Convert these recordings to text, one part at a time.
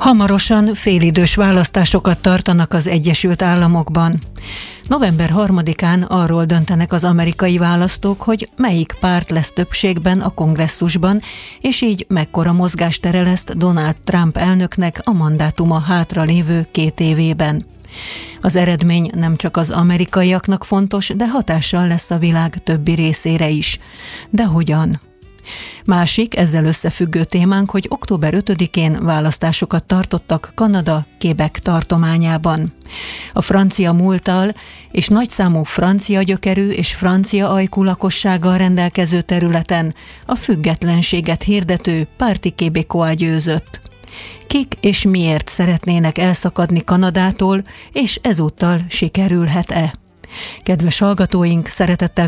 Hamarosan félidős választásokat tartanak az Egyesült Államokban. November 3-án arról döntenek az amerikai választók, hogy melyik párt lesz többségben a kongresszusban, és így mekkora mozgástere lesz Donald Trump elnöknek a mandátuma hátra lévő 2 évében. Az eredmény nem csak az amerikaiaknak fontos, de hatással lesz a világ többi részére is. De hogyan? Másik ezzel összefüggő témánk, hogy október 5-én választásokat tartottak Kanada Quebec tartományában. A francia múlttal és nagyszámú francia gyökerű és francia ajkú lakossággal rendelkező területen a függetlenséget hirdető Parti québécois győzött. Kik és miért szeretnének elszakadni Kanadától, és ezúttal sikerülhet-e? Kedves hallgatóink, szeretettel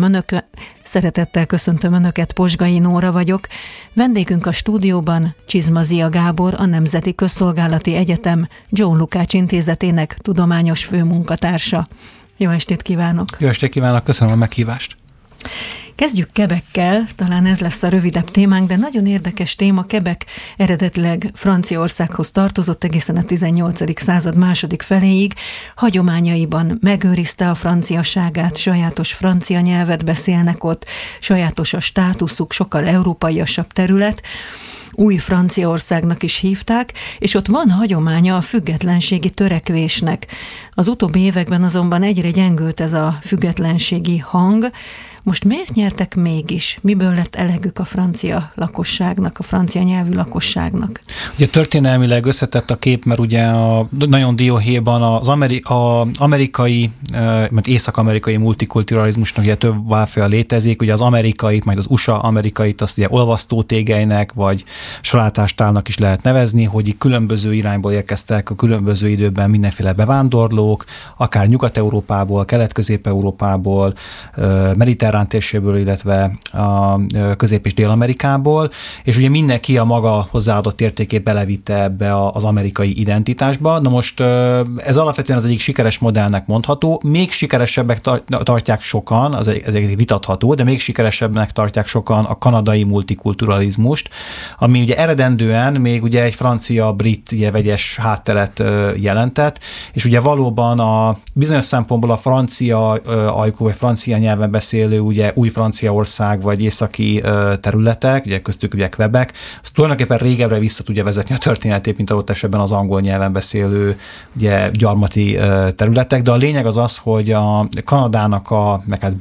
köszöntöm Önöket, Posgai Nóra vagyok. Vendégünk a stúdióban Csizmazia Gábor, a Nemzeti Közszolgálati Egyetem John Lukács Intézetének tudományos főmunkatársa. Jó estét kívánok! Jó estét kívánok, köszönöm a meghívást! Kezdjük Quebeckel, talán ez lesz a rövidebb témánk, de nagyon érdekes téma. Quebec eredetileg Franciaországhoz tartozott egészen a 18. század második feléig. Hagyományaiban megőrizte a franciaságát, sajátos francia nyelvet beszélnek ott, sajátos a státuszuk, sokkal európaiasabb terület. Új Franciaországnak is hívták, és ott van hagyománya a függetlenségi törekvésnek. Az utóbbi években azonban egyre gyengült ez a függetlenségi hang. Most miért nyertek mégis? Miből lett elegük a francia lakosságnak, a francia nyelvű lakosságnak? Ugye történelmileg összetett a kép, mert ugye nagyon dióhéjban az amerikai, mert észak-amerikai multikulturalizmusnak ugye több válfaja létezik, ugye az amerikait, majd az USA amerikait azt ugye olvasztótégelynek, vagy salátástálnak is lehet nevezni, hogy így különböző irányból érkeztek a különböző időben mindenféle bevándorlók, akár Nyugat-Európából, Kelet-Közép-Európából, mediterrán térségből, illetve a Közép- és Dél-Amerikából, és ugye mindenki a maga hozzáadott értékét belevitte ebbe az amerikai identitásba. Na most ez alapvetően az egyik sikeres modellnek mondható, még sikeresebbek tartják sokan, ez egy vitatható, de még sikeresebbnek tartják sokan a kanadai multikulturalizmust, ami ugye eredendően még ugye egy francia-brit vegyes hátteret jelentett, és ugye valóban a bizonyos szempontból a francia ajkú vagy francia nyelven beszélő ugye új Franciaország vagy északi területek, ugye köztük ugye Quebec, az tulajdonképpen régebbre vissza tudja vezetni a történetét, mint adott esetben az angol nyelven beszélő ugye gyarmati területek, de a lényeg az az, hogy a Kanadának meg hát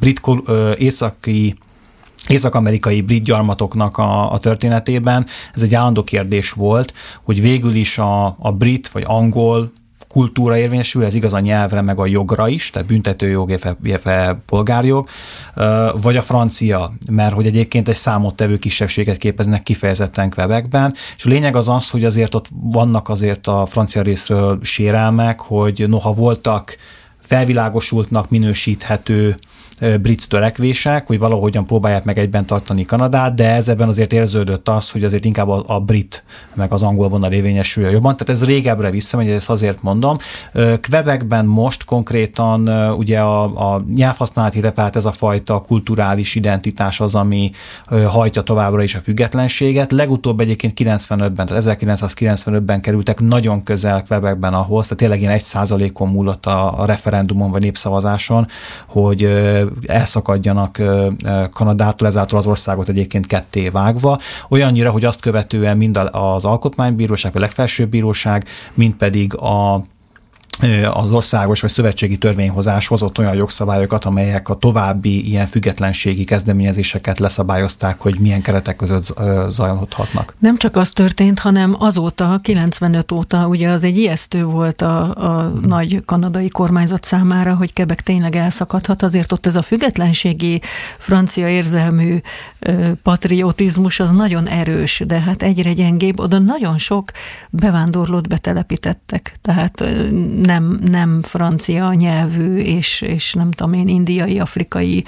észak-amerikai brit gyarmatoknak a történetében ez egy állandó kérdés volt, hogy végül is a brit vagy angol kultúra érvényesül, ez igaz a nyelvre, meg a jogra is, tehát büntetőjog, illetve polgárjog, vagy a francia, mert hogy egyébként egy számottevő kisebbséget képeznek kifejezetten Quebecben, és a lényeg az az, hogy azért ott vannak azért a francia részről sérelmek, hogy noha voltak felvilágosultnak minősíthető brit törekvések, hogy valahogyan próbálják meg egyben tartani Kanadát, de ezben azért érződött az, hogy azért inkább a brit meg az angol vonal érvényesül jobban. Tehát ez régebbre visszamegy, ezt azért mondom. Quebecben most konkrétan ugye a nyelvhasználat, illetve hát ez a fajta kulturális identitás az, ami hajtja továbbra is a függetlenséget. Legutóbb egyébként 95-ben, tehát 1995-ben kerültek nagyon közel Quebecben ahhoz, tehát tényleg ilyen 1%-on múlott a referendumon vagy népszavazáson, hogy elszakadjanak Kanadától, ezáltal az országot egyébként ketté vágva, olyannyira, hogy azt követően mind az Alkotmánybíróság, vagy legfelsőbb bíróság, mind pedig az országos vagy szövetségi törvényhozás hozott olyan jogszabályokat, amelyek a további ilyen függetlenségi kezdeményezéseket leszabályozták, hogy milyen keretek között zajlódhatnak. Nem csak az történt, hanem azóta, 95 óta, ugye az egy ijesztő volt a nagy kanadai kormányzat számára, hogy Quebec tényleg elszakadhat, azért ott ez a függetlenségi francia érzelmű patriotizmus az nagyon erős, de hát egyre gyengébb, oda nagyon sok bevándorlót betelepítettek, tehát nem francia nyelvű és nem tudom én, indiai, afrikai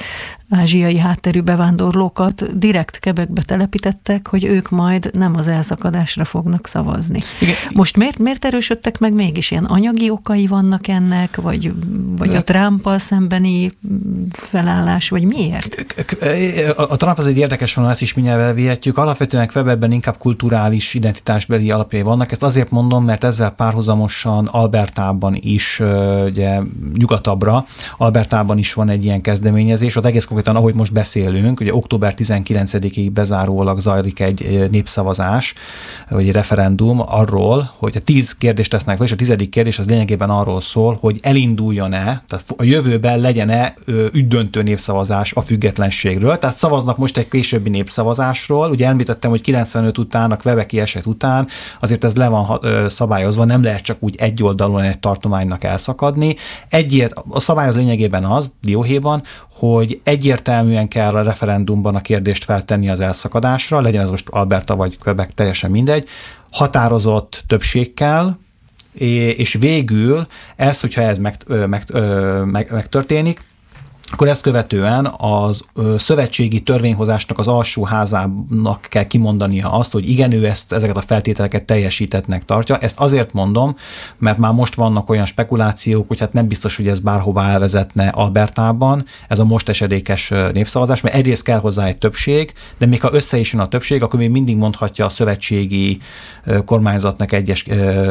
ázsiai hátterű bevándorlókat direkt Quebecbe telepítettek, hogy ők majd nem az elszakadásra fognak szavazni. Igen. Most miért erősödtek meg mégis? Ilyen anyagi okai vannak ennek, vagy a Trumpal szembeni felállás, vagy miért? A Trump az egy érdekes vonal, ezt is mindjárt elvihetjük. Alapvetően Quebecben inkább kulturális identitásbeli alapjai vannak. Ezt azért mondom, mert ezzel párhuzamosan Albertában is, ugye nyugatabbra, Albertában is van egy ilyen kezdeményezés. Ott egész konkrétan, ahogy most beszélünk, ugye október 19-ig bezárólag zajlik egy népszavazás, vagy egy referendum arról, hogy 10 kérdést tesznek fel, és a 10. kérdés az lényegében arról szól, hogy elinduljon-e, tehát a jövőben legyen-e ügydöntő népszavazás a függetlenségről. Tehát szavaznak most egy későbbi népszavazásról. Ugye említettem, hogy 95 után, a quebeci eset után azért ez le van szabályozva, nem lehet csak úgy egy oldalon egy tartománynak elszakadni. A szabály az lényegében az, dióhéjban, hogy egyértelműen kell a referendumban a kérdést feltenni az elszakadásra, legyen ez most Alberta vagy Quebec, teljesen mindegy, határozott többség kell, és végül ezt, hogyha ez megtörténik, akkor ezt követően az szövetségi törvényhozásnak az alsóházának kell kimondania azt, hogy igen, ő ezeket a feltételeket teljesítettnek tartja. Ezt azért mondom, mert már most vannak olyan spekulációk, hogy hát nem biztos, hogy ez bárhová elvezetne Albertában, ez a most esedékes népszavazás, mert egyrészt kell hozzá egy többség, de még ha össze is jön a többség, akkor még mindig mondhatja a szövetségi kormányzatnak egyes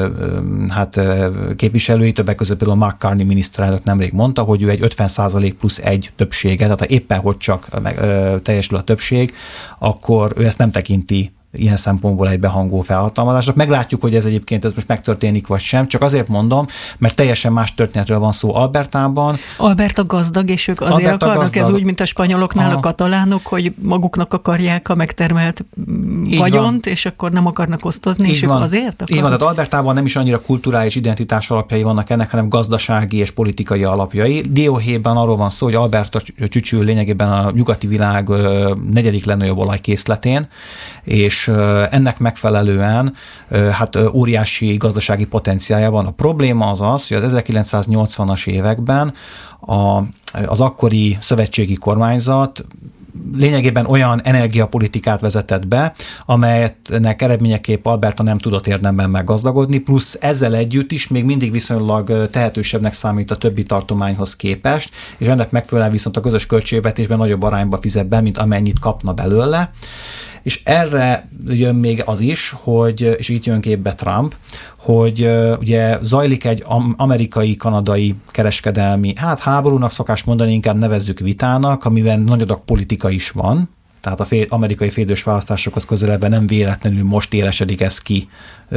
képviselői, többek között például Mark Carney miniszterelnök nemrég mondta, hogy ő egy 50% plusz egy többséget, tehát ha éppen hogy csak teljesül a többség, akkor ő ezt nem tekinti ilyen szempontból egy behangoló felhatalmazásnak. Meglátjuk, hogy ez egyébként ez most megtörténik, vagy sem. Csak azért mondom, mert teljesen más történetről van szó Albertában. Alberta gazdag, és ők azért akarnak, gazdag. Ez úgy, mint a spanyoloknál a katalánok, hogy maguknak akarják a megtermelt vagyont, és akkor nem akarnak osztozni, és ők azért akarnak. Így van, tehát Albertában nem is annyira kulturális identitás alapjai vannak ennek, hanem gazdasági és politikai alapjai. Dióhéjban arról van szó, hogy Alberta csücsül lényegében a nyugati világ 4. legnagyobb olajkészletén, és ennek megfelelően hát óriási gazdasági potenciálja van. A probléma az, hogy az 1980-as években az akkori szövetségi kormányzat lényegében olyan energiapolitikát vezetett be, amelynek eredményeképp Alberta nem tudott érdemben meggazdagodni, plusz ezzel együtt is még mindig viszonylag tehetősebbnek számít a többi tartományhoz képest, és ennek megfelelően viszont a közös költségvetésben nagyobb arányba fizet be, mint amennyit kapna belőle. És erre jön még az is, és itt jön képbe Trump, hogy ugye zajlik egy amerikai-kanadai kereskedelmi, háborúnak szokás mondani, inkább nevezzük vitának, amiben nagy adag politika is van, tehát az amerikai félidős választásokhoz közelebben nem véletlenül most élesedik ez ki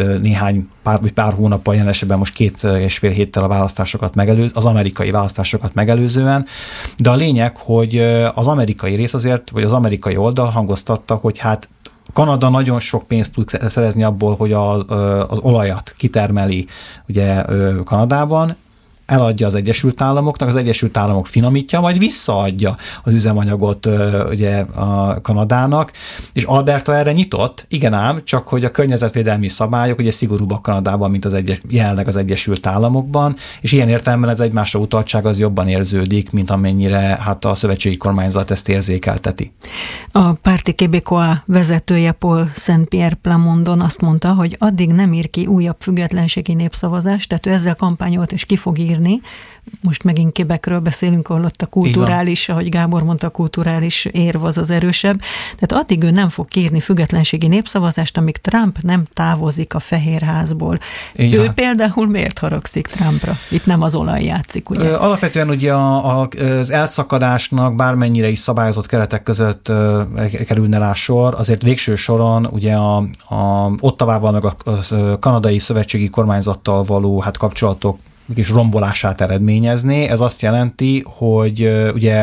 pár hónappal, jelen esetben most 2,5 héttel a választásokat az amerikai választásokat megelőzően, de a lényeg, hogy az amerikai rész azért, vagy az amerikai oldal hangoztatta, hogy hát Kanada nagyon sok pénzt tud szerezni abból, hogy az olajat kitermeli ugye Kanadában, eladja az Egyesült Államoknak, az Egyesült Államok finomítja, majd visszaadja az üzemanyagot ugye a Kanadának, és Alberta erre nyitott, igen ám, csak hogy a környezetvédelmi szabályok ugye szigorúbbak Kanadában, mint jelenleg az Egyesült Államokban, és ilyen értelemben ez egymásra utaltság az jobban érződik, mint amennyire hát a szövetségi kormányzat ezt érzékelteti. A Parti Québécois vezetője Paul Saint-Pierre Plamondon azt mondta, hogy addig nem ír ki újabb függetlenségi népszavazást, tehát ő ezzel kampányolt és ki fog írni. Most megint Quebecről beszélünk, ahol ott a kulturális, ahogy Gábor mondta, a kulturális érv az erősebb. Tehát addig ő nem fog kérni függetlenségi népszavazást, amíg Trump nem távozik a Fehérházból. Ő például miért haragszik Trumpra? Itt nem az olaj játszik, ugye? Alapvetően ugye az elszakadásnak bármennyire is szabályozott keretek között kerülne rá sor, azért végső soron ugye a Ottawával meg a kanadai szövetségi kormányzattal való kapcsolatok és rombolását eredményezni. Ez azt jelenti, hogy ugye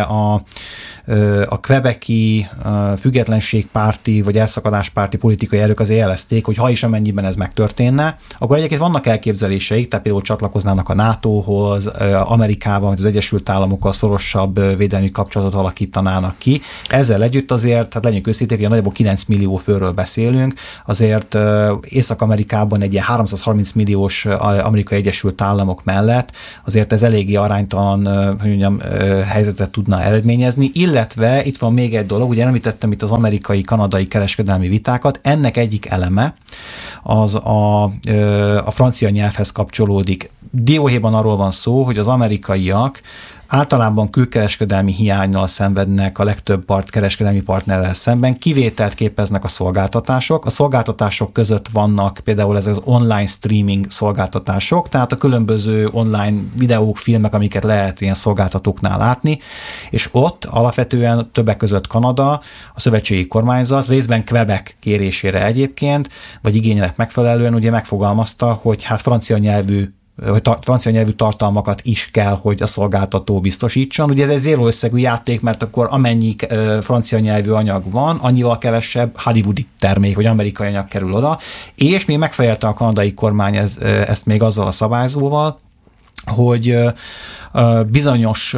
a quebeci függetlenségpárti vagy elszakadáspárti politikai erők azért jelezték, hogy ha is amennyiben ez megtörténne, akkor egyébként vannak elképzeléseik, tehát például csatlakoznának a NATO-hoz, Amerikával, vagy az Egyesült Államokkal szorosabb védelmi kapcsolatot alakítanának ki. Ezzel együtt azért, hát legyünk őszinték, hogy nagyjából 9 millió főről beszélünk, azért Észak-Amerikában egy ilyen 330 milliós Amerikai Egyesült Államok mellett mellett azért ez eléggé aránytalan hogy mondjam, helyzetet tudna eredményezni, illetve itt van még egy dolog, ugye említettem itt az amerikai-kanadai kereskedelmi vitákat, ennek egyik eleme az a francia nyelvhez kapcsolódik. Dióhéjban arról van szó, hogy az amerikaiak általában külkereskedelmi hiánynal szenvednek a legtöbb kereskedelmi partnerrel szemben, kivételt képeznek a szolgáltatások. A szolgáltatások között vannak például ezek az online streaming szolgáltatások, tehát a különböző online videók, filmek, amiket lehet ilyen szolgáltatóknál látni, és ott alapvetően többek között Kanada, a szövetségi kormányzat, részben Quebec kérésére egyébként, vagy igénynek megfelelően ugye megfogalmazta, hogy hát francia nyelvű tartalmakat is kell, hogy a szolgáltató biztosítson. Ugye ez egy zéró összegű játék, mert akkor amennyi francia nyelvű anyag van, annyival kevesebb hollywoodi termék, vagy amerikai anyag kerül oda, és még megfejelte a kanadai kormány ezt még azzal a szabályzóval, hogy bizonyos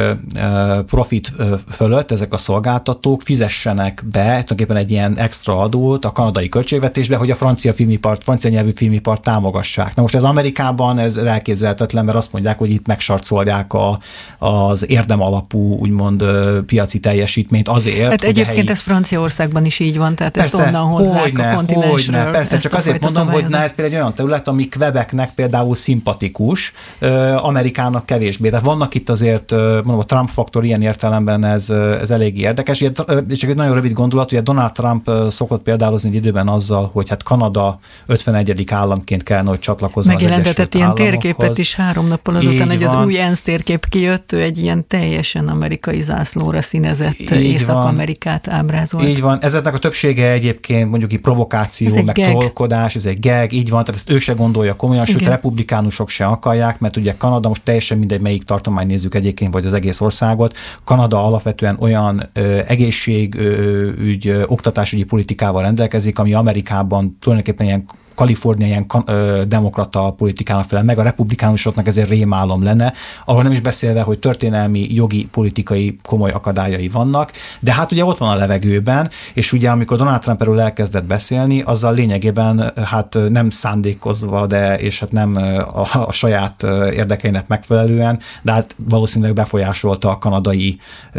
profit fölött ezek a szolgáltatók fizessenek be tulajdonképpen egy ilyen extra adót a kanadai költségvetésbe, hogy a francia nyelvű filmipart támogassák. Na most ez Amerikában ez elképzelhetetlen, mert azt mondják, hogy itt megsarcolják az érdem alapú, úgymond piaci teljesítményt azért, hát hogy egyébként ez Franciaországban is így van, tehát persze, ezt onnan hozzák a kontinensről. Persze, csak azért mondom, hogy ez például egy olyan terület, ami Quebecnek például szimpatikus, Amerikának kevésbé. Tehát vannak itt azért, mondom, a Trump-faktor ilyen értelemben ez elég érdekes. Csak egy nagyon rövid gondolat, ugye Donald Trump szokott példálozni egy időben azzal, hogy hát Kanada 51. államként kellene, hogy csatlakozzon az Egyesült Államokhoz. Megjelentetett ilyen térképet is 3 nappal azután, hogy az új ENSZ térkép kijött, ő egy ilyen teljesen amerikai zászlóra színezett Észak-Amerikát ábrázolt. Így van. Ezeknek a többsége egyébként mondjuk így provokáció, meg trollkodás, ez egy gag, így van, tehát ezt ő se gondolja komolyan, sőt a republikánusok se akarják, mert ugye Kanada, most teljesen mindegy, melyik tartomány nézzük egyébként, vagy az egész országot, Kanada alapvetően olyan egészségügy, oktatásügyi politikával rendelkezik, ami Amerikában tulajdonképpen ilyen Kalifornia ilyen demokrata politikának felel meg, a republikánusoknak ezért rémálom lenne, ahol nem is beszélve, hogy történelmi, jogi, politikai komoly akadályai vannak, de hát ugye ott van a levegőben, és ugye amikor Donald Trump erről elkezdett beszélni, azzal lényegében hát nem szándékozva, és hát nem a saját érdekeinek megfelelően, de hát valószínűleg befolyásolta a kanadai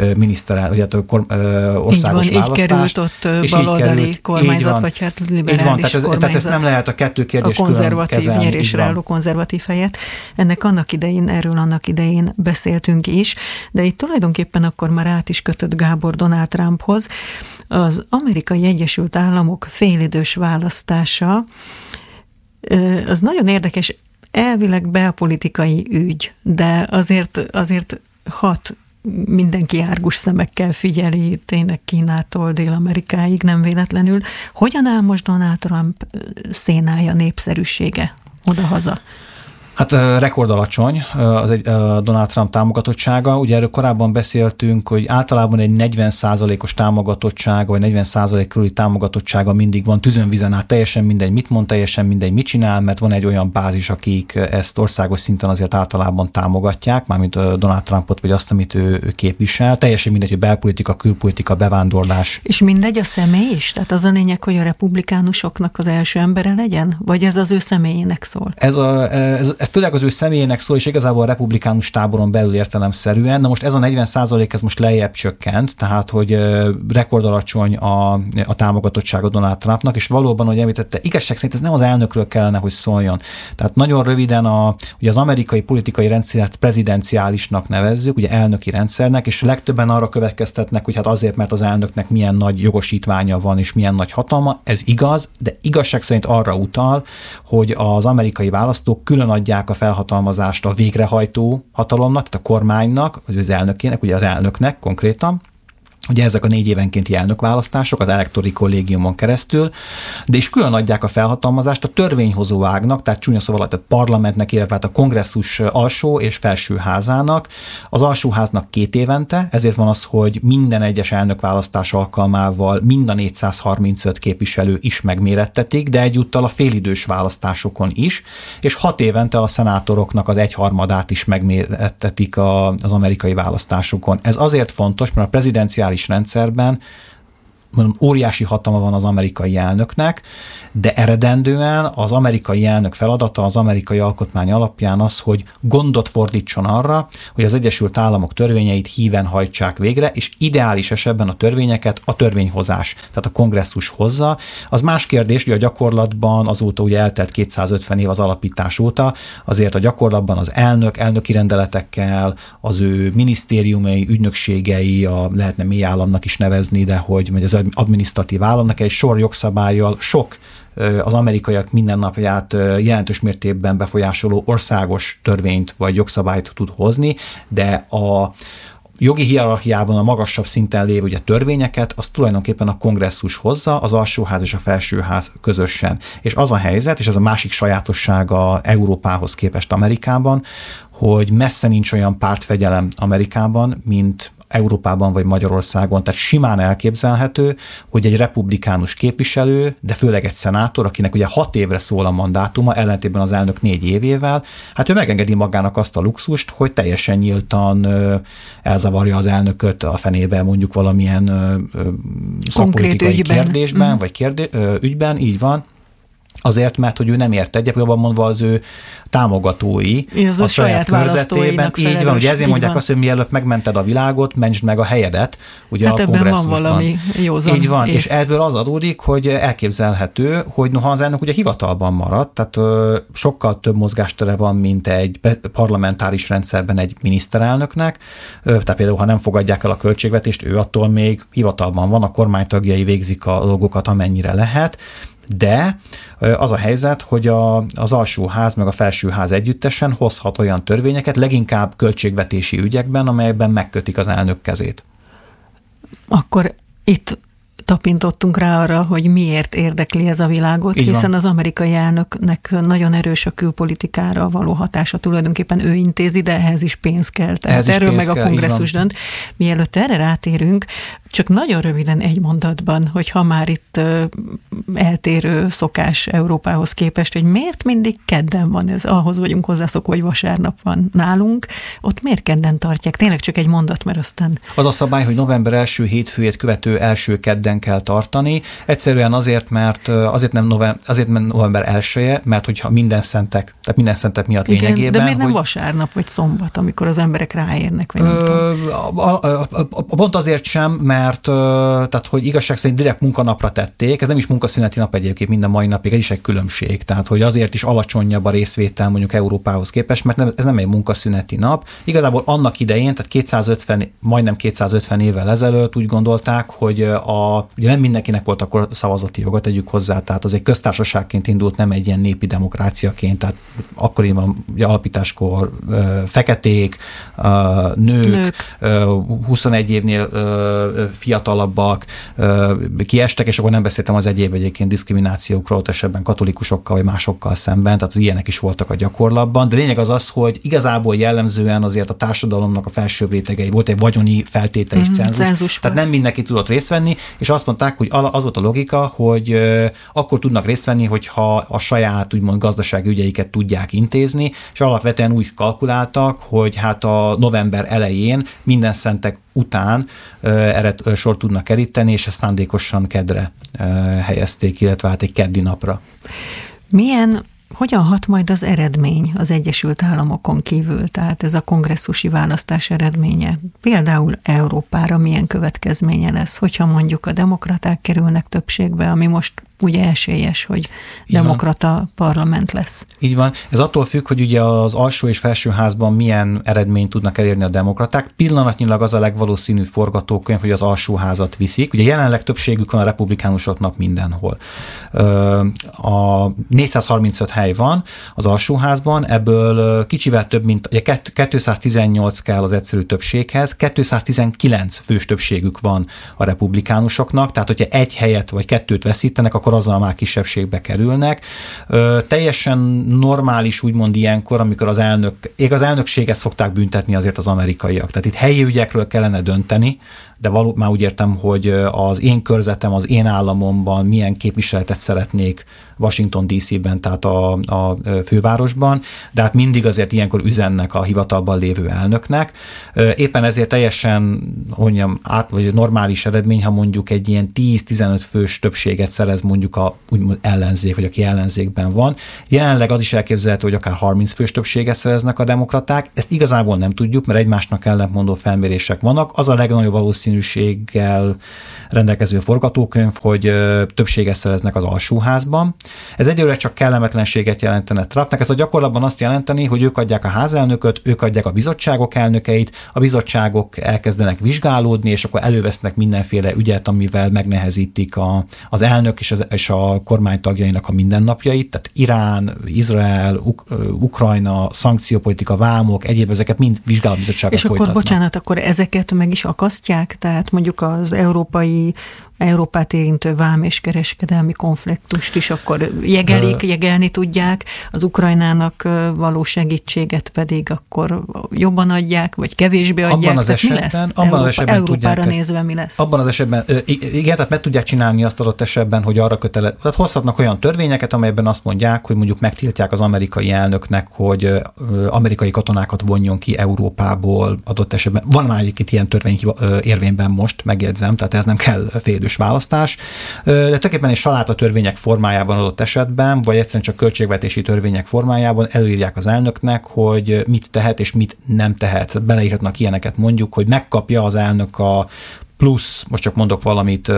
országos választást. Így került ott baloldali kormányzat, vagy hát liberális kormányzat. Tehát ezt nem lehet a kettő kérdés külön kezelni. A konzervatív nyerésre álló konzervatív helyet. Erről annak idején beszéltünk is, de itt tulajdonképpen akkor már át is kötött Gábor Donald Trumphoz. Az Amerikai Egyesült Államok félidős választása az nagyon érdekes, elvileg belpolitikai ügy, de azért hat mindenki árgus szemekkel figyeli, tényleg Kínától Dél-Amerikáig, nem véletlenül. Hogyan áll most Donald Trump szénája, népszerűsége odahaza? Hát rekordalacsony Donald Trump támogatottsága. Ugye erről korábban beszéltünk, hogy általában egy 40%-os támogatottsága, vagy 40% körüli támogatottsága mindig van tüzönvizen át, teljesen mindegy mit mond, teljesen mindegy mit csinál, mert van egy olyan bázis, akik ezt országos szinten azért általában támogatják, mármint Donald Trumpot, vagy azt, amit ő képvisel. Teljesen mindegy, hogy belpolitika, külpolitika, bevándorlás. És mindegy a személy is? Tehát az a lényeg, hogy a republikánusoknak az első embere legyen? Vagy ez az ő személyének szól? Ez főleg az ő személyének szól, és igazából a republikánus táboron belül értelemszerűen. Na most ez a 40% ez most lejjebb csökkent, tehát hogy rekordalacsony a támogatottsága Donald Trumpnak, és valóban, hogy említette, igazság szerint ez nem az elnökről kellene, hogy szóljon. Tehát nagyon röviden ugye az amerikai politikai rendszert prezidenciálisnak nevezzük, ugye elnöki rendszernek, és legtöbben arra következtetnek, hogy hát azért, mert az elnöknek milyen nagy jogosítványa van, és milyen nagy hatalma, ez igaz, de igazság szerint arra utal, hogy az amerikai választók külön adják a felhatalmazást a végrehajtó hatalomnak, tehát a kormánynak, vagy az elnökének, ugye az elnöknek konkrétan. Ugye ezek a 4 évenkénti elnökválasztások az elektori kollégiumon keresztül, de is külön adják a felhatalmazást a törvényhozó ágnak, tehát csúnya szóval tehát parlamentnek, illetve a kongresszus alsó és felső házának. Az alsóháznak 2 évente, ezért van az, hogy minden egyes elnökválasztás alkalmával mind a 435 képviselő is megmérettetik, de egyúttal a félidős választásokon is, és 6 évente a szenátoroknak az 1/3 is megmérettetik az amerikai választásokon. Ez azért fontos, mert a prezidenciális rendszerben óriási hatalma van az amerikai elnöknek, de eredendően az amerikai elnök feladata az amerikai alkotmány alapján az, hogy gondot fordítson arra, hogy az Egyesült Államok törvényeit híven hajtsák végre, és ideális esetben a törvényeket a törvényhozás, tehát a kongresszus hozza. Az más kérdés, hogy a gyakorlatban azóta ugye eltelt 250 év az alapítás óta, azért a gyakorlatban az elnöki rendeletekkel, az ő minisztériumai, ügynökségei, lehetne mély államnak is nevezni, de hogy az adminisztratív államnak egy sor jogszabállyal sok az amerikaiak mindennapját jelentős mértékben befolyásoló országos törvényt vagy jogszabályt tud hozni, de a jogi hierarchiában a magasabb szinten lévő ugye törvényeket, az tulajdonképpen a kongresszus hozza, az alsóház és a felsőház közösen. És az a helyzet, és ez a másik sajátossága Európához képest Amerikában, hogy messze nincs olyan pártfegyelem Amerikában, mint Európában vagy Magyarországon, tehát simán elképzelhető, hogy egy republikánus képviselő, de főleg egy szenátor, akinek ugye 6 évre szól a mandátuma, ellentétben az elnök 4 évével, hát ő megengedi magának azt a luxust, hogy teljesen nyíltan elzavarja az elnököt a fenébe mondjuk valamilyen szakpolitikai kérdésben, vagy ügyben, így van. Azért, mert hogy ő nem ért egyet, jobban mondva az ő támogatói a saját körzetében. Így van, ugye ezért mondják azt, hogy mielőtt megmented a világot, mentsd meg a helyedet, ugye hát a kongresszusban. Van valami józan. Így van, és ebből az adódik, hogy elképzelhető, hogy noha az elnök ugye hivatalban maradt, tehát sokkal több mozgástere van, mint egy parlamentáris rendszerben egy miniszterelnöknek, tehát például, ha nem fogadják el a költségvetést, ő attól még hivatalban van, a kormánytagjai végzik a dolgokat, amennyire lehet, de az a helyzet, hogy az alsóház meg a felsőház együttesen hozhat olyan törvényeket, leginkább költségvetési ügyekben, amelyekben megkötik az elnök kezét. Akkor itt tapintottunk rá arra, hogy miért érdekli ez a világot, hiszen az amerikai elnöknek nagyon erős a külpolitikára való hatása, tulajdonképpen ő intézi, de ehhez is pénz kell. Tehát erről meg a kongresszus dönt. Mielőtt erre rátérünk, csak nagyon röviden egy mondatban, hogy ha már itt eltérő szokás Európához képest, hogy miért mindig kedden van ez, ahhoz vagyunk hozzászokva, hogy vasárnap van nálunk, ott miért kedden tartják? Tényleg csak egy mondat, mert aztán... Az a szabály, hogy november első hétfőjét követő első kedden kell tartani, egyszerűen azért, mert november 1-je, mert hogyha minden szentek miatt igen, lényegében... De miért nem vasárnap vagy szombat, amikor az emberek ráérnek? Vagy pont azért sem, mert tehát, hogy igazság szerint direkt munkanapra tették, ez nem is munkaszüneti nap egyébként mind a mai napig, ez is egy különbség, tehát hogy azért is alacsonyabb a részvétel mondjuk Európához képest, mert ez nem egy munkaszüneti nap. Igazából annak idején, tehát majdnem 250 évvel ezelőtt úgy gondolták, hogy ugye nem mindenkinek volt akkor szavazati joga, tegyük hozzá, tehát az egy köztársaságként indult, nem egy ilyen népi demokráciaként, tehát akkoriban ugye alapításkor feketék, nők. 21 évnél fiatalabbak kiestek, és akkor nem beszéltem az egyéb egyébként diszkriminációkról, ott esetben katolikusokkal vagy másokkal szemben, tehát az ilyenek is voltak a gyakorlatban, de lényeg az, hogy igazából jellemzően azért a társadalomnak a felsőbb rétegei volt egy vagyoni feltételis cenzus, tehát nem mindenki tudott részt venni, és azt mondták, hogy az volt a logika, hogy akkor tudnak részt venni, hogyha a saját úgymond gazdasági ügyeiket tudják intézni, és alapvetően úgy kalkuláltak, hogy hát a november elején minden szentek után erre sor tudnak keríteni, és ezt szándékosan kedre helyezték, illetve hát egy keddi napra. Hogyan hat majd az eredmény az Egyesült Államokon kívül, tehát ez a kongresszusi választás eredménye? Például Európára milyen következménye lesz, hogyha mondjuk a demokraták kerülnek többségbe, ami most ugye esélyes, hogy demokrata parlament lesz. Így van. Ez attól függ, hogy ugye az alsó és felsőházban milyen eredményt tudnak elérni a demokraták. Pillanatnyilag az a legvalószínűbb forgatókönyv, hogy az alsóházat viszik. Ugye jelenleg többségük van a republikánusoknak mindenhol. A 435 hely van az alsóházban, ebből kicsivel több, mint 218 kell az egyszerű többséghez, 219 fős többségük van a republikánusoknak, tehát hogyha egy helyet vagy kettőt veszítenek, akkor azzal már kisebbségbe kerülnek. Teljesen normális úgymond ilyenkor, amikor az elnökséget szokták büntetni azért az amerikaiak. Tehát itt helyi ügyekről kellene dönteni, de már úgy értem, hogy az én körzetem, az én államomban milyen képviseletet szeretnék Washington DC-ben, tehát a fővárosban, de hát mindig azért ilyenkor üzennek a hivatalban lévő elnöknek. Éppen ezért teljesen vagy normális eredmény, ha mondjuk egy ilyen 10-15 fős többséget szerez mondjuk a úgymond ellenzék, vagy aki ellenzékben van. Jelenleg az is elképzelhető, hogy akár 30 fős többséget szereznek a demokraták. Ezt igazából nem tudjuk, mert egymásnak ellentmondó felmérések vannak. Az a legnagyobb valószínűséggel rendelkező forgatókönyv, hogy többséget szereznek az alsóházban. Ez egyelőre csak kellemetlenséget jelentene Trumpnak. Ez a gyakorlatban azt jelenteni, hogy ők adják a házelnököt, ők adják a bizottságok elnökeit, a bizottságok elkezdenek vizsgálódni, és akkor elővesznek mindenféle ügyet, amivel megnehezítik az elnök és a kormány tagjainak a mindennapjait, tehát Irán, Izrael, Ukrajna, szankciópolitika, vámok, egyéb ezeket mind vizsgálóbizottságok folytatnak. És akkor, bocsánat, akkor ezeket meg is akasztják? Tehát mondjuk az Európát érintő vám és kereskedelmi konfliktust is akkor jegelni tudják, az Ukrajnának való segítséget pedig akkor jobban adják, vagy kevésbé adják. Abban az esetben, Európára nézve mi lesz? Abban az esetben, igen, tehát meg tudják csinálni azt adott esetben, hogy arra tehát hozhatnak olyan törvényeket, amelyben azt mondják, hogy mondjuk megtiltják az amerikai elnöknek, hogy amerikai katonákat vonjon ki Európából adott esetben. Van már egyébként ilyen törvény érvényben most, megjegyzem, tehát ez nem kell félidős választás, de tulajdonképpen egy saláta törvények formájában adott esetben, vagy egyszerűen csak költségvetési törvények formájában előírják az elnöknek, hogy mit tehet és mit nem tehet. Beleírhatnak ilyeneket mondjuk, hogy megkapja az elnök a plusz, most csak mondok valamit,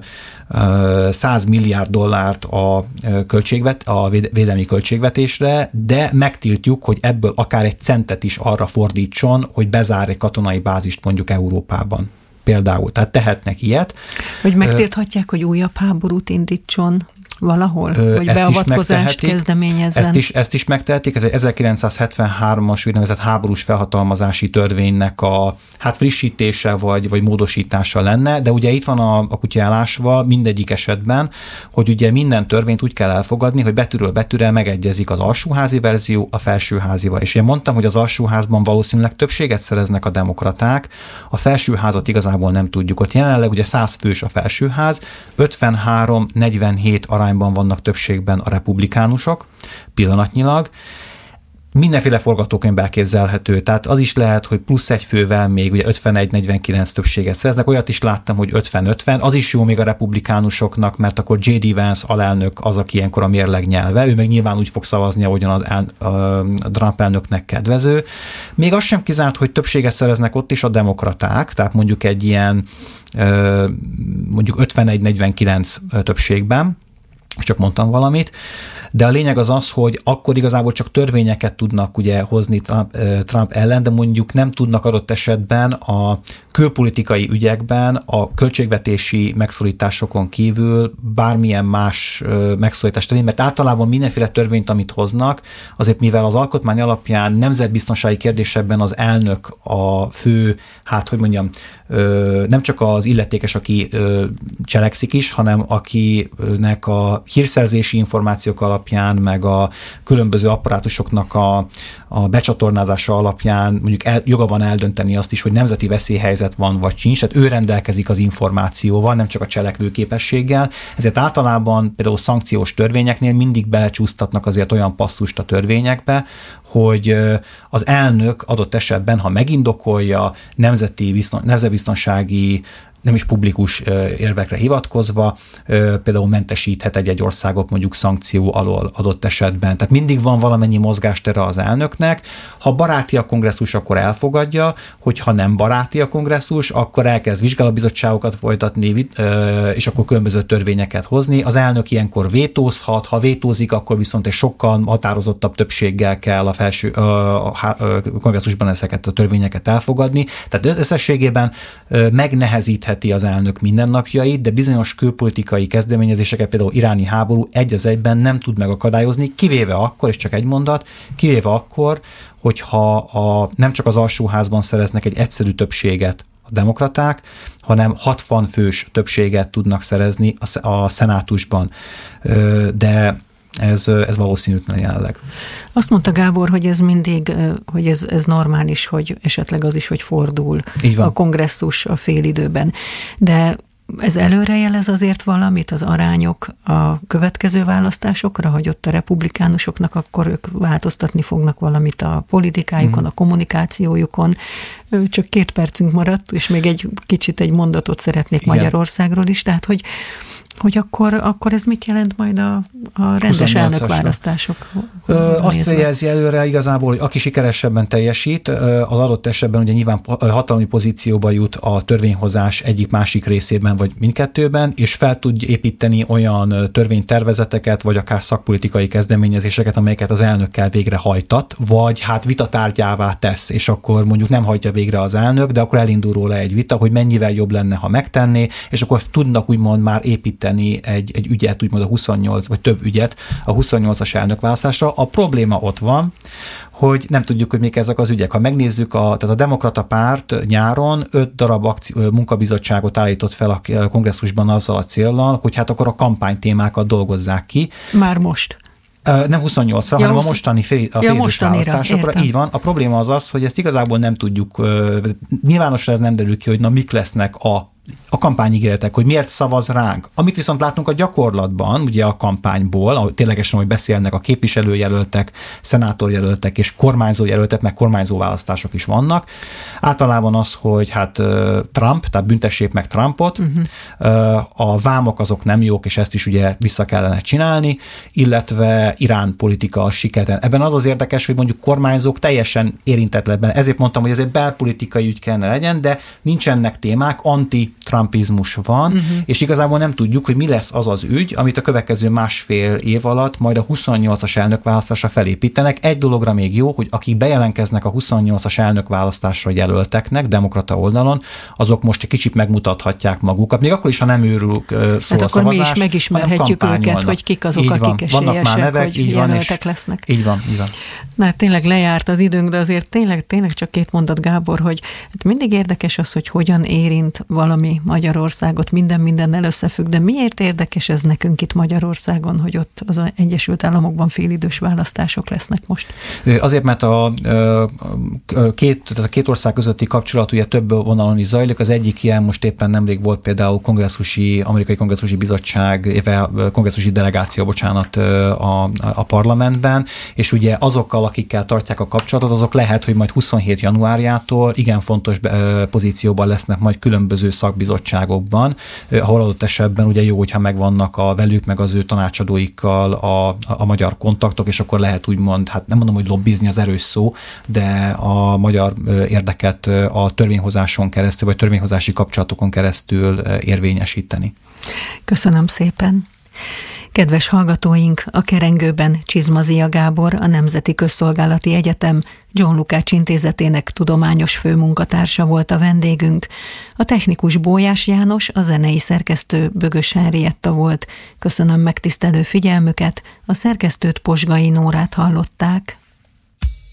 100 milliárd dollárt a védelmi költségvetésre, de megtiltjuk, hogy ebből akár egy centet is arra fordítson, hogy bezár egy katonai bázist mondjuk Európában. Például. Tehát tehetnek ilyet. Vagy megtilthatják, hogy újabb háborút indítson valahol, vagy beavatkozást kezdeményezzen. Ezt is megtehetik, ez egy 1973-as úgynevezett háborús felhatalmazási törvénynek a frissítése vagy módosítása lenne, de ugye itt van a kutya elásva mindegyik esetben, hogy ugye minden törvényt úgy kell elfogadni, hogy betűről betűre megegyezik az alsóházi verzió a felsőházival. És én mondtam, hogy az alsóházban valószínűleg többséget szereznek a demokraták, a felsőházat igazából nem tudjuk. Ott jelenleg ugye 100 fős a felsőház, 53-47 arányban vannak többségben a republikánusok pillanatnyilag. Mindenféle forgatókönyv elképzelhető, tehát az is lehet, hogy plusz egy fővel még ugye 51-49 többséget szereznek, olyat is láttam, hogy 50-50, az is jó még a republikánusoknak, mert akkor J.D. Vance alelnök az, aki ilyenkor a mérleg nyelve, ő meg nyilván úgy fog szavazni, ahogyan az Trump elnöknek kedvező. Még az sem kizárt, hogy többséget szereznek ott is a demokraták, tehát mondjuk egy ilyen mondjuk 51-49 többségben, csak mondtam valamit, de a lényeg az, hogy akkor igazából csak törvényeket tudnak ugye hozni Trump ellen, de mondjuk nem tudnak adott esetben a külpolitikai ügyekben a költségvetési megszorításokon kívül bármilyen más megszorítást tenni, mert általában mindenféle törvényt, amit hoznak, azért mivel az alkotmány alapján nemzetbiztonsági kérdésekben az elnök a fő, nem csak az illetékes, aki cselekszik is, hanem akinek a hírszerzési információk alapján, meg a különböző apparátusoknak a becsatornázása alapján mondjuk joga van eldönteni azt is, hogy nemzeti veszélyhelyzet van, vagy sincs, tehát ő rendelkezik az információval, nem csak a cselekvőképességgel, ezért általában például szankciós törvényeknél mindig belecsúsztatnak azért olyan passzust a törvényekbe, hogy az elnök adott esetben, ha megindokolja nemzetbiztonsági, nem is publikus érvekre hivatkozva, például mentesíthet egy országot mondjuk szankció alól adott esetben. Tehát mindig van valamennyi mozgástere az elnöknek. Ha baráti a kongresszus, akkor elfogadja, hogyha nem baráti a kongresszus, akkor elkezd vizsgálóbizottságokat folytatni, és akkor különböző törvényeket hozni. Az elnök ilyenkor vétózhat, ha vétózik, akkor viszont egy sokkal határozottabb többséggel kell a kongresszusban ezeket a törvényeket elfogadni. Tehát összességében megnehezíthet az elnök mindennapjait, de bizonyos külpolitikai kezdeményezéseket, például iráni háború egy az egyben nem tud megakadályozni, kivéve akkor, és csak egy mondat, kivéve akkor, hogyha nem csak az alsóházban szereznek egy egyszerű többséget a demokraták, hanem 60 fős többséget tudnak szerezni a szenátusban. De ez valószínűtlen jelenleg. Azt mondta Gábor, hogy ez mindig, hogy ez normális, hogy esetleg az is, hogy fordul a kongresszus a félidőben. De ez előrejelez azért valamit, az arányok a következő választásokra, hogy ott a republikánusoknak akkor ők változtatni fognak valamit a politikájukon, a kommunikációjukon. Csak 2 percünk maradt, és még egy kicsit egy mondatot szeretnék Magyarországról is, tehát hogy akkor ez mit jelent majd a rendes elnökválasztások? Azt jelzi előre igazából, hogy aki sikeresebben teljesít, az adott esetben ugye nyilván hatalmi pozícióba jut a törvényhozás egyik-másik részében, vagy mindkettőben, és fel tud építeni olyan törvénytervezeteket, vagy akár szakpolitikai kezdeményezéseket, amelyeket az elnökkel végrehajtat, vagy hát vitatárgyává tesz, és akkor mondjuk nem hajtja végre az elnök, de akkor elindul róla egy vita, hogy mennyivel jobb lenne, ha megtenné, és akkor tudnak úgymond már építeni egy ügyet, úgymond a 28, vagy több ügyet a 28-as elnökválasztásra. A probléma ott van, hogy nem tudjuk, hogy mik ezek az ügyek. Ha megnézzük, tehát a demokrata párt nyáron 5 darab munkabizottságot állított fel a kongresszusban azzal a céllal, hogy hát akkor a kampánytémákat dolgozzák ki. Már most. Nem 28-ra, hanem a mostani félidős választásokra. Így van. A probléma az, hogy ezt igazából nem tudjuk, nyilvánosra ez nem derül ki, hogy mi lesznek a kampányígéretek, hogy miért szavaz ránk. Amit viszont látunk a gyakorlatban, ugye a kampányból, ahol ténylegesen, hogy beszélnek a képviselőjelöltek, szenátorjelöltek és kormányzójelöltek, meg kormányzó választások is vannak. Általában az, hogy hát Trump, tehát büntessék meg Trumpot, a vámok azok nem jók, és ezt is ugye vissza kellene csinálni, illetve Irán politika a sikertelen. Ebben az érdekes, hogy mondjuk kormányzók teljesen érintetlenben. Ezért mondtam, hogy ez egy belpolitikai ügy kellene legyen, de nincsenek témák, anti-trumpizmus van, és igazából nem tudjuk, hogy mi lesz az az ügy, amit a következő 1,5 év alatt majd a 28-as elnökválasztásra felépítenek. Egy dologra még jó, hogy akik bejelentkeznek a 28-as elnökválasztásra jelölteknek, demokrata oldalon, azok most egy kicsit megmutathatják magukat. Még akkor is, ha nem őrülük szól a szavazás, mi is megismerhetjük őket, hogy kik azok, akik esélyesek, hogy jelöltek lesznek. Így van. Na, tényleg lejárt az időnk, de azért tényleg csak 2 mondat, Gábor, hogy hát mindig érdekes az, hogy hogyan érint valami Magyarországot, mindennel összefügg, de miért érdekes ez nekünk itt Magyarországon, hogy ott az Egyesült Államokban félidős választások lesznek most? Azért, mert a két ország közötti kapcsolat ugye több vonalon is zajlik. Az egyik ilyen most éppen nemrég volt például amerikai kongresszusi bizottság, kongresszusi delegáció, a parlamentben, és ugye azokkal, akikkel tartják a kapcsolatot, azok lehet, hogy majd 27 januárjától igen fontos pozícióban lesznek majd különböző szakbizottságokban, ahol adott esetben ugye jó, hogyha megvannak a velük, meg az ő tanácsadóikkal a magyar kontaktok, és akkor lehet úgymond, hát nem mondom, hogy lobbizni az erős szó, de a magyar érdeket a törvényhozáson keresztül, vagy törvényhozási kapcsolatokon keresztül érvényesíteni. Köszönöm szépen. Kedves hallgatóink, a kerengőben Csizmazia Gábor, a Nemzeti Közszolgálati Egyetem John Lukács Intézetének tudományos főmunkatársa volt a vendégünk. A technikus Bójás János, a zenei szerkesztő Bögös Henrietta volt. Köszönöm megtisztelő figyelmüket, a szerkesztőt Posgai Nórát hallották.